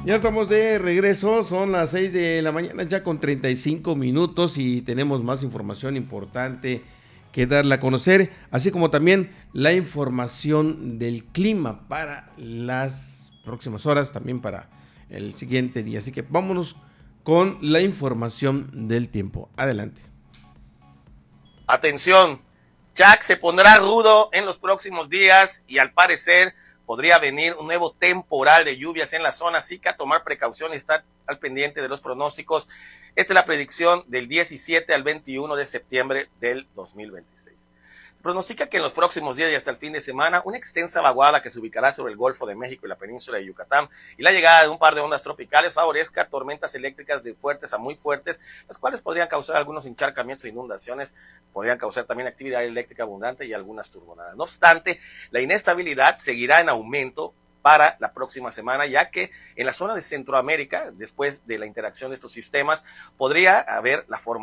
Ya estamos de regreso, son las 6 de la mañana ya con 35 minutos y tenemos más información importante que darle a conocer, así como también la información del clima para las próximas horas, también para el siguiente día. Así que vámonos con la información del tiempo. Adelante. Atención, Jack se pondrá rudo en los próximos días y al parecer podría venir un nuevo temporal de lluvias en la zona, así que a tomar precaución y estar al pendiente de los pronósticos. Esta es la predicción del 17 al 21 de septiembre del 2026. Se pronostica que en los próximos días y hasta el fin de semana, una extensa vaguada que se ubicará sobre el Golfo de México y la península de Yucatán y la llegada de un par de ondas tropicales favorezca tormentas eléctricas de fuertes a muy fuertes, las cuales podrían causar algunos encharcamientos e inundaciones, podrían causar también actividad eléctrica abundante y algunas turbonadas. No obstante, la inestabilidad seguirá en aumento para la próxima semana, ya que en la zona de Centroamérica, después de la interacción de estos sistemas, podría haber la forma